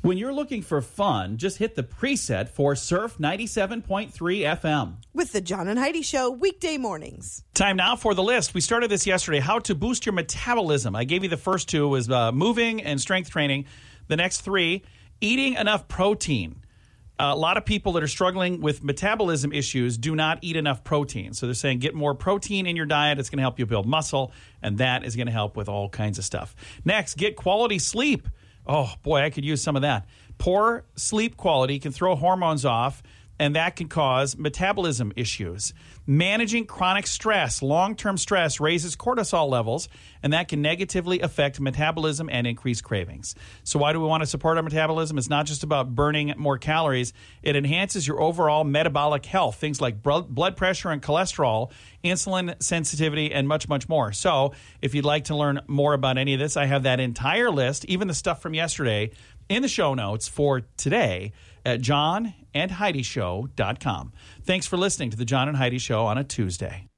When you're looking for fun, just hit the preset for Surf 97.3 FM. With the John and Heidi Show, weekday mornings. Time now for the list. We started this yesterday, how to boost your metabolism. I gave you the first two, was moving and strength training. The next three, eating enough protein. A lot of people that are struggling with metabolism issues do not eat enough protein. So they're saying get more protein in your diet. It's going to help you build muscle, and that is going to help with all kinds of stuff. Next, get quality sleep. Oh, boy, I could use some of that. Poor sleep quality can throw hormones off, and that can cause metabolism issues. Managing chronic stress, long-term stress, raises cortisol levels, and that can negatively affect metabolism and increase cravings. So why do we want to support our metabolism? It's not just about burning more calories. It enhances your overall metabolic health, things like blood pressure and cholesterol, insulin sensitivity, and much, much more. So if you'd like to learn more about any of this, I have that entire list, even the stuff from yesterday, in the show notes for today at johnandheidishow.com. Thanks for listening to the John and Heidi Show on a Tuesday.